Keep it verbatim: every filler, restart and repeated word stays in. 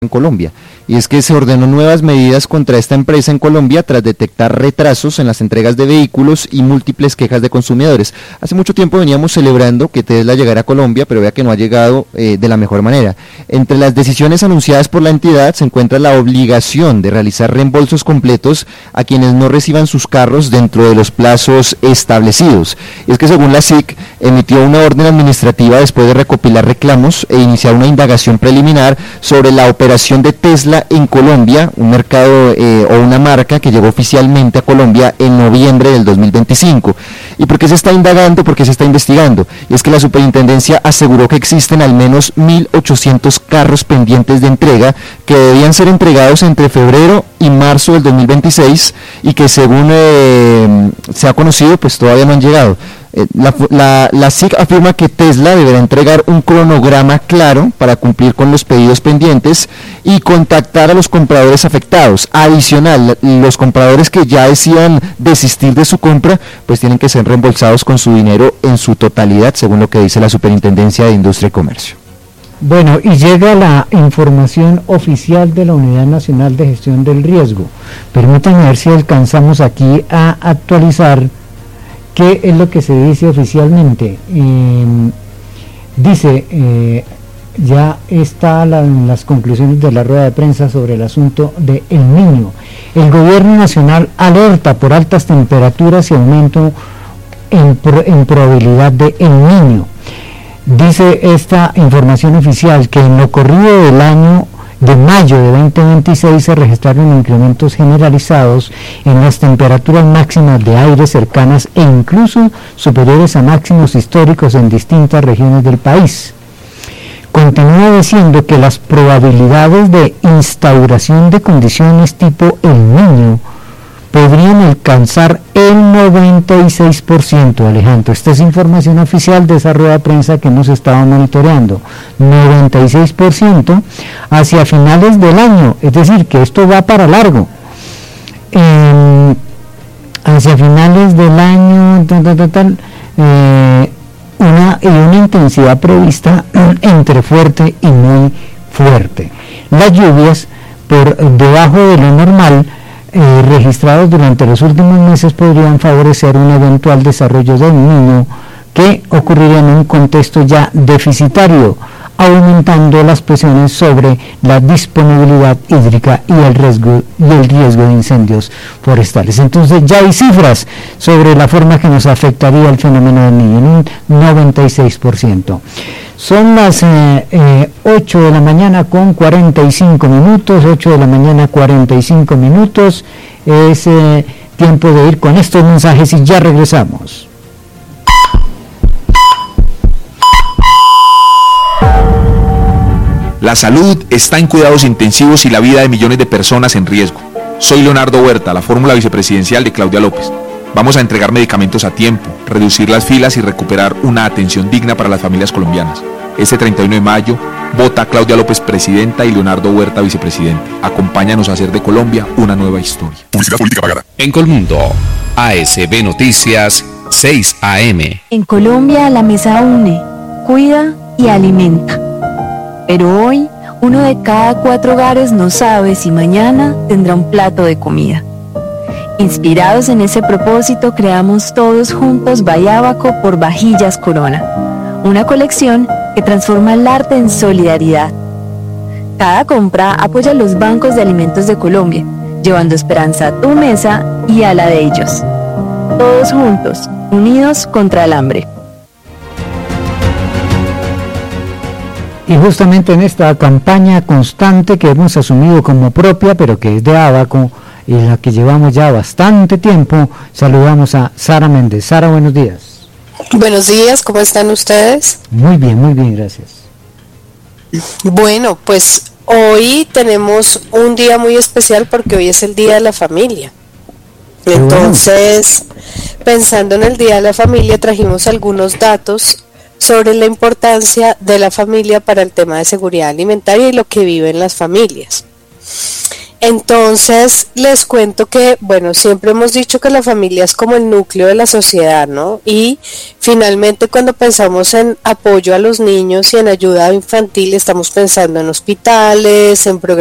en Colombia, y es que se ordenó nuevas medidas contra esta empresa en Colombia tras detectar retrasos en las entregas de vehículos y múltiples quejas de consumidores. Hace mucho tiempo veníamos celebrando que Tesla llegara a Colombia, pero vea que no ha llegado eh, de la mejor manera. Entre las decisiones anunciadas por la entidad se encuentra la obligación de realizar reembolsos completos a quienes no reciban sus carros dentro de los plazos establecidos. Y es que según la S I C, emitió una orden administrativa después de recopilar reclamos e iniciar una indagación preliminar sobre la operación de Tesla en Colombia, un mercado eh, o una marca que llegó oficialmente a Colombia en noviembre del dos mil veinticinco. ¿Y por qué se está indagando? ¿Por qué se está investigando? Y es que la superintendencia aseguró que existen al menos mil ochocientos carros pendientes de entrega que debían ser entregados entre febrero y marzo del dos mil veintiséis y que según eh, se ha conocido, pues todavía no han llegado. La, la, la S I C afirma que Tesla deberá entregar un cronograma claro para cumplir con los pedidos pendientes y contactar a los compradores afectados. Adicional, los compradores que ya decidan desistir de su compra, pues tienen que ser reembolsados con su dinero en su totalidad, según lo que dice la Superintendencia de Industria y Comercio. Bueno, y llega la información oficial de la Unidad Nacional de Gestión del Riesgo. Permítanme ver si alcanzamos aquí a actualizar qué es lo que se dice oficialmente. Eh, dice, eh, ya está la, en las conclusiones de la rueda de prensa sobre el asunto de El Niño. El gobierno nacional alerta por altas temperaturas y aumento en, pro, en probabilidad de El Niño. Dice esta información oficial que en lo corrido del año de mayo de veinte veintiséis se registraron incrementos generalizados en las temperaturas máximas de aire cercanas e incluso superiores a máximos históricos en distintas regiones del país. Continúa diciendo que las probabilidades de instauración de condiciones tipo El Niño podrían alcanzar el noventa y seis por ciento, Alejandro. Esta es información oficial de esa rueda de prensa que hemos estado monitoreando. noventa y seis por ciento hacia finales del año, es decir, que esto va para largo. Eh, hacia finales del año, tal, tal, tal, tal, eh, una, y una intensidad prevista entre fuerte y muy fuerte. Las lluvias, por debajo de lo normal, Eh, registrados durante los últimos meses podrían favorecer un eventual desarrollo del Niño que ocurriría en un contexto ya deficitario, aumentando las presiones sobre la disponibilidad hídrica y el riesgo, y el riesgo de incendios forestales. Entonces ya hay cifras sobre la forma que nos afectaría el fenómeno del Niño, en un noventa y seis por ciento. Son las eh, eh, ocho de la mañana con cuarenta y cinco minutos, ocho de la mañana cuarenta y cinco minutos, es eh, tiempo de ir con estos mensajes y ya regresamos. La salud está en cuidados intensivos y la vida de millones de personas en riesgo. Soy Leonardo Huerta, la fórmula vicepresidencial de Claudia López. Vamos a entregar medicamentos a tiempo, reducir las filas y recuperar una atención digna para las familias colombianas. Este treinta y uno de mayo, vota a Claudia López presidenta y Leonardo Huerta vicepresidente. Acompáñanos a hacer de Colombia una nueva historia. Publicidad política pagada. En Colmundo, A S B Noticias, seis A M. En Colombia la mesa une, cuida y alimenta. Pero hoy, uno de cada cuatro hogares no sabe si mañana tendrá un plato de comida. Inspirados en ese propósito, creamos todos juntos Bayábaco por Vajillas Corona, una colección que transforma el arte en solidaridad. Cada compra apoya a los bancos de alimentos de Colombia, llevando esperanza a tu mesa y a la de ellos. Todos juntos, unidos contra el hambre. Y justamente en esta campaña constante que hemos asumido como propia, pero que es de Abaco, y la que llevamos ya bastante tiempo, saludamos a Sara Méndez. Sara, buenos días. Buenos días, ¿cómo están ustedes? Muy bien, muy bien, gracias. Bueno, pues hoy tenemos un día muy especial porque hoy es el Día de la Familia. Entonces, pensando en el Día de la Familia, trajimos algunos datos sobre la importancia de la familia para el tema de seguridad alimentaria y lo que viven las familias. Entonces les cuento que, bueno, siempre hemos dicho que la familia es como el núcleo de la sociedad, ¿no? Y finalmente cuando pensamos en apoyo a los niños y en ayuda infantil, estamos pensando en hospitales, en programas